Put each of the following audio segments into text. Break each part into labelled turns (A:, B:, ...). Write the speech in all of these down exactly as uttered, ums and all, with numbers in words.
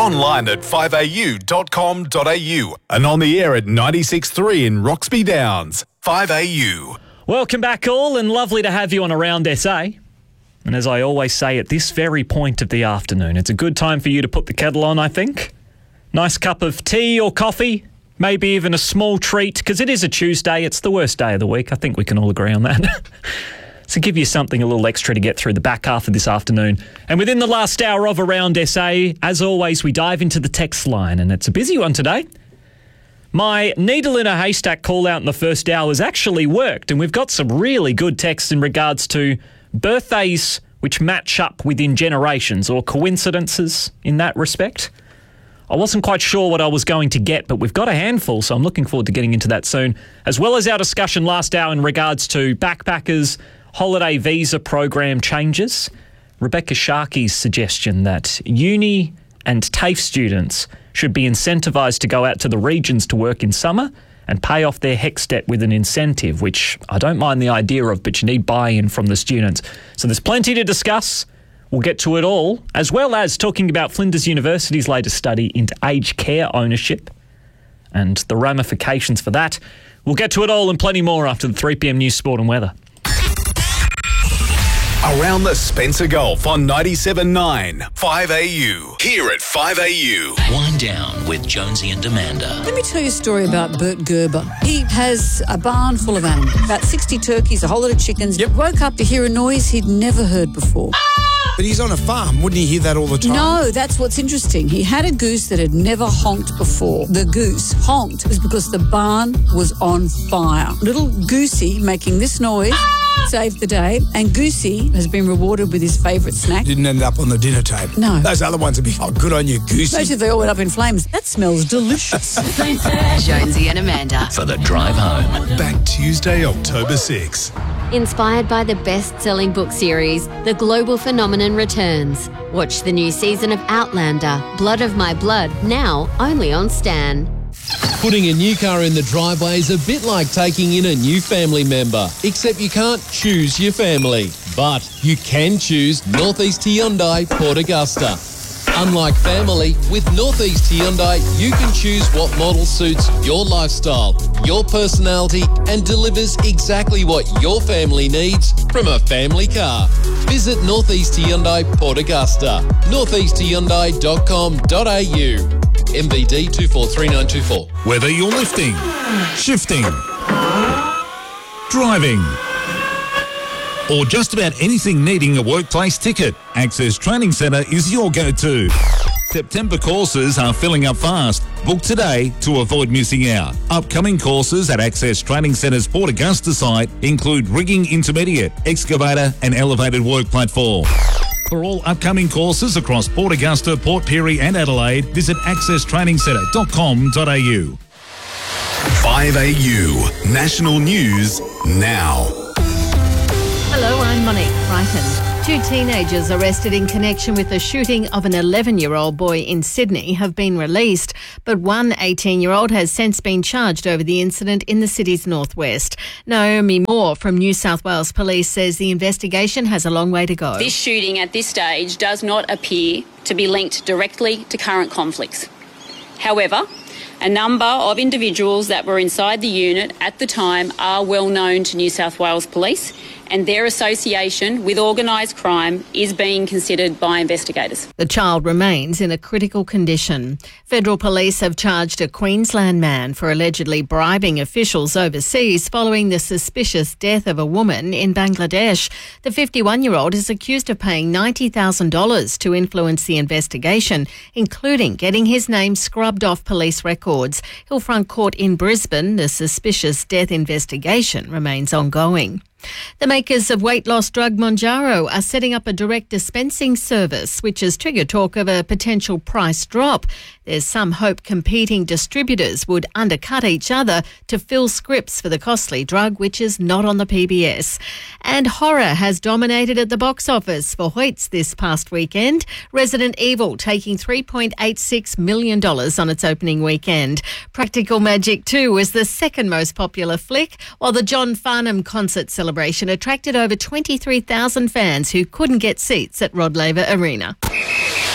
A: online at five a u dot com dot a u and on the air at ninety-six point three in Roxby Downs. five A U.
B: Welcome back all, and lovely to have you on Around S A. And as I always say at this very point of the afternoon, it's a good time for you to put the kettle on, I think. Nice cup of tea or coffee, maybe even a small treat, because it is a Tuesday. It's the worst day of the week. I think we can all agree on that. So give you something a little extra to get through the back half of this afternoon. And within the last hour of Around S A, as always, we dive into the text line, and it's a busy one today. My needle in a haystack call out in the first hour has actually worked, and we've got some really good texts in regards to birthdays which match up within generations or coincidences in that respect. I wasn't quite sure what I was going to get, but we've got a handful, so I'm looking forward to getting into that soon, as well as our discussion last hour in regards to backpackers, holiday visa program changes. Rebecca Sharkey's suggestion that uni and TAFE students should be incentivised to go out to the regions to work in summer and pay off their HECS debt with an incentive, which I don't mind the idea of, but you need buy-in from the students. So there's plenty to discuss. We'll get to it all, as well as talking about Flinders University's latest study into aged care ownership and the ramifications for that. We'll get to it all and plenty more after the three p m news, sport and weather.
A: Around the Spencer Gulf on ninety-seven point nine, five A U. Here at five A U.
C: Wind Down with Jonesy and Amanda.
D: Let me tell you a story about Bert Gerber. He has a barn full of animals, about sixty turkeys, a whole lot of chickens.
E: Yep.
D: Woke up to hear a noise he'd never heard before.
E: But he's on a farm. Wouldn't he hear that all the time?
D: No, that's what's interesting. He had a goose that had never honked before. The goose honked was because the barn was on fire. Little Goosey making this noise saved the day, and Goosey has been rewarded with his favourite snack.
E: Didn't end up on the dinner table.
D: No.
E: Those other ones would be, oh, good on you, Goosey.
D: Especially if they all went up in flames. That smells delicious.
F: Jonesy and Amanda.
C: For the drive home.
A: Back Tuesday, October sixth.
G: Inspired by the best-selling book series, The Global Phenomenon returns. Watch the new season of Outlander, Blood of My Blood, now only on Stan.
H: Putting a new car in the driveway is a bit like taking in a new family member, except you can't choose your family. But you can choose North East Hyundai Port Augusta. Unlike family, with North East Hyundai, you can choose what model suits your lifestyle, your personality, and delivers exactly what your family needs from a family car. Visit North East Hyundai Port Augusta, north east hyundai dot com dot a u. M B D two four three nine two four.
A: Whether you're lifting, shifting, driving, or just about anything needing a workplace ticket, Access Training Centre is your go-to. September courses are filling up fast. Book today to avoid missing out. Upcoming courses at Access Training Centre's Port Augusta site include rigging intermediate, excavator and elevated work platform. For all upcoming courses across Port Augusta, Port Pirie and Adelaide, visit access training centre dot com dot a u. five A U National News now.
I: Hello, I'm Monique Brighton. Two teenagers arrested in connection with the shooting of an eleven-year-old boy in Sydney have been released, but one eighteen-year-old has since been charged over the incident in the city's northwest. Naomi Moore from New South Wales Police says the investigation has a long way to go.
J: This shooting at this stage does not appear to be linked directly to current conflicts. However, a number of individuals that were inside the unit at the time are well known to New South Wales Police, and their association with organised crime is being considered by investigators.
I: The child remains in a critical condition. Federal police have charged a Queensland man for allegedly bribing officials overseas following the suspicious death of a woman in Bangladesh. The fifty-one-year-old is accused of paying ninety thousand dollars to influence the investigation, including getting his name scrubbed off police records. Hillfront Court in Brisbane, the suspicious death investigation remains ongoing. The makers of weight loss drug Mounjaro are setting up a direct dispensing service, which has triggered talk of a potential price drop. There's some hope competing distributors would undercut each other to fill scripts for the costly drug, which is not on the P B S. And horror has dominated at the box office for Hoyts this past weekend. Resident Evil taking three point eight six million dollars on its opening weekend. Practical Magic two was the second most popular flick, while the John Farnham concert celebration attracted over twenty-three thousand fans who couldn't get seats at Rod Laver Arena.
A: five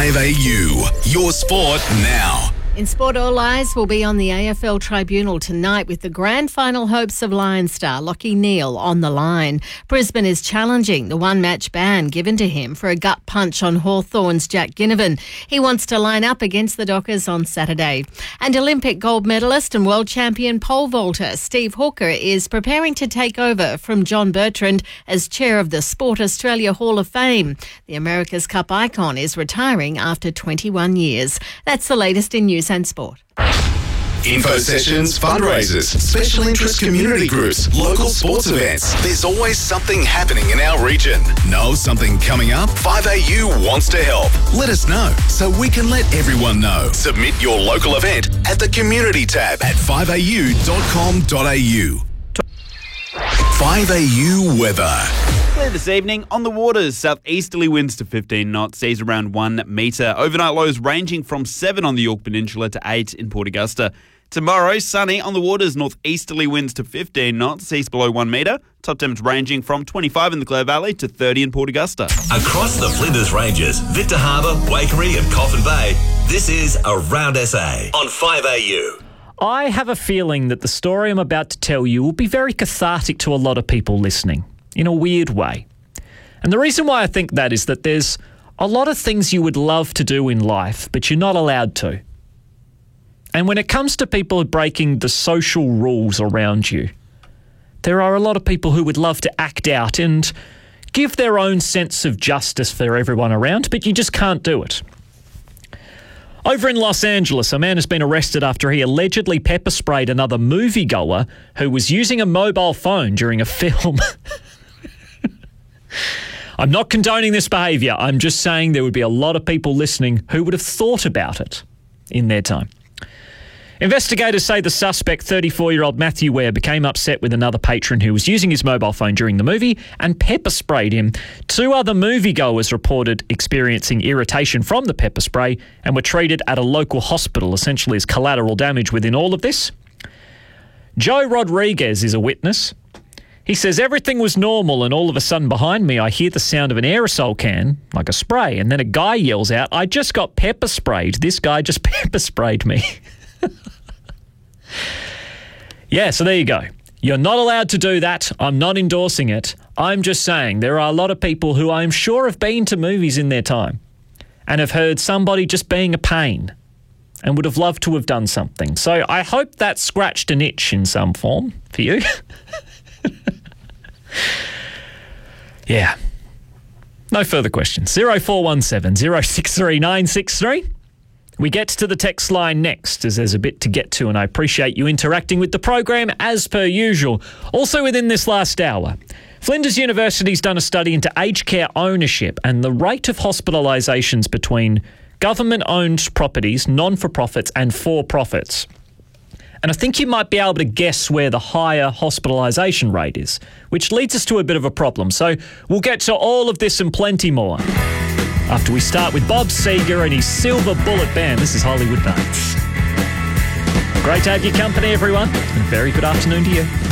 K: five A U. Your sport now.
I: In sport, all eyes will be on the A F L tribunal tonight with the grand final hopes of Lion star Lachie Neale on the line. Brisbane is challenging the one-match ban given to him for a gut punch on Hawthorn's Jack Ginnivan. He wants to line up against the Dockers on Saturday. And Olympic gold medalist and world champion pole vaulter Steve Hooker is preparing to take over from John Bertrand as chair of the Sport Australia Hall of Fame. The America's Cup icon is retiring after twenty-one years. That's the latest in news and sport.
K: Info sessions, fundraisers, special interest community groups, local sports events. There's always something happening in our region. Know something coming up? five A U wants to help. Let us know so we can let everyone know. Submit your local event at the community tab at five a u dot com dot a u. five A U weather.
L: Clear this evening on the waters. Southeasterly winds to fifteen knots, seas around one metre. Overnight lows ranging from seven on the Yorke Peninsula to eight in Port Augusta. Tomorrow, sunny on the waters, northeasterly winds to fifteen knots, seas below one metre. Top temps ranging from twenty-five in the Clare Valley to thirty in Port Augusta.
M: Across the Flinders Ranges, Victor Harbour, Waikerie and Coffin Bay, this is Around S A on five A U.
B: I have a feeling that the story I'm about to tell you will be very cathartic to a lot of people listening, in a weird way. And the reason why I think that is that there's a lot of things you would love to do in life, but you're not allowed to. And when it comes to people breaking the social rules around you, there are a lot of people who would love to act out and give their own sense of justice for everyone around, but you just can't do it. Over in Los Angeles, a man has been arrested after he allegedly pepper sprayed another moviegoer who was using a mobile phone during a film. I'm not condoning this behaviour. I'm just saying there would be a lot of people listening who would have thought about it in their time. Investigators say the suspect, thirty-four-year-old Matthew Ware, became upset with another patron who was using his mobile phone during the movie and pepper sprayed him. Two other moviegoers reported experiencing irritation from the pepper spray and were treated at a local hospital, essentially as collateral damage within all of this. Joe Rodriguez is a witness. He says, everything was normal and all of a sudden behind me I hear the sound of an aerosol can, like a spray, and then a guy yells out, I just got pepper sprayed. This guy just pepper sprayed me. Yeah, so there you go. You're not allowed to do that. I'm not endorsing it. I'm just saying there are a lot of people who I'm sure have been to movies in their time and have heard somebody just being a pain and would have loved to have done something. So I hope that scratched an itch in some form for you. Yeah. No further questions. zero four one seven, zero six three nine six three. We get to the text line next, as there's a bit to get to, and I appreciate you interacting with the program as per usual. Also within this last hour, Flinders University's done a study into aged care ownership and the rate of hospitalisations between government-owned properties, non-for-profits and for-profits. And I think you might be able to guess where the higher hospitalisation rate is, which leads us to a bit of a problem. So we'll get to all of this and plenty more after we start with Bob Seger and his Silver Bullet Band. This is Hollywood Nights. Great to have your company, everyone, and very good afternoon to you.